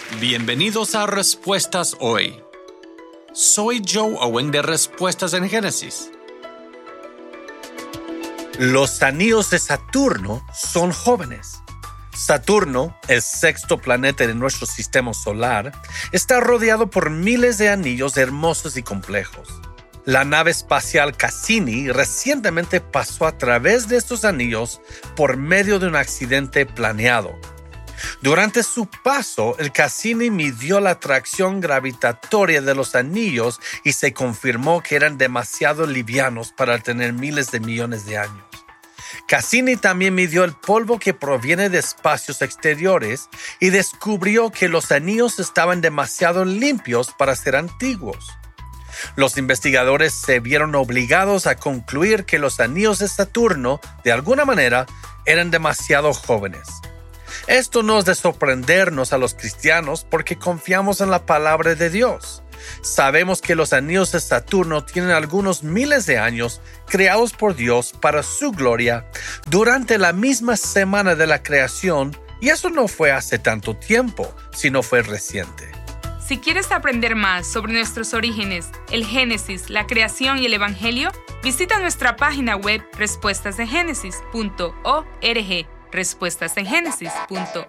Bienvenidos a Respuestas Hoy. Soy Joe Owen de Respuestas en Génesis. Los anillos de Saturno son jóvenes. Saturno, el sexto planeta de nuestro sistema solar, está rodeado por miles de anillos hermosos y complejos. La nave espacial Cassini recientemente pasó a través de estos anillos por medio de un accidente planeado. Durante su paso, el Cassini midió la atracción gravitatoria de los anillos y se confirmó que eran demasiado livianos para tener miles de millones de años. Cassini también midió el polvo que proviene de espacios exteriores y descubrió que los anillos estaban demasiado limpios para ser antiguos. Los investigadores se vieron obligados a concluir que los anillos de Saturno, de alguna manera, eran demasiado jóvenes. Esto no es de sorprendernos a los cristianos porque confiamos en la palabra de Dios. Sabemos que los anillos de Saturno tienen algunos miles de años creados por Dios para su gloria durante la misma semana de la creación, y eso no fue hace tanto tiempo, sino fue reciente. Si quieres aprender más sobre nuestros orígenes, el Génesis, la creación y el Evangelio, visita nuestra página web respuestasengenesis.org. respuestasengenesis.org.